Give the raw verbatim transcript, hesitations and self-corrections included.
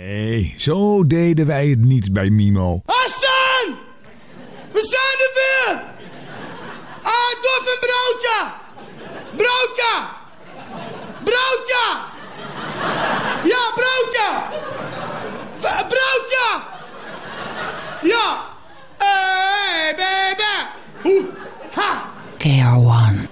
Nee, zo deden wij het niet bij Mimo. Hassan! We zijn er weer! Ah, dof een broodje! Broodje! Broodje! Ja, broodje! V- broodje! Ja! Hey, baby! Oeh, ha! K R one.